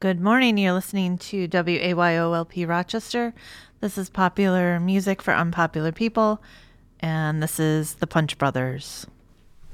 Good morning. You're listening to WAYOLP Rochester. This is popular music for unpopular people, and this is the Punch Brothers.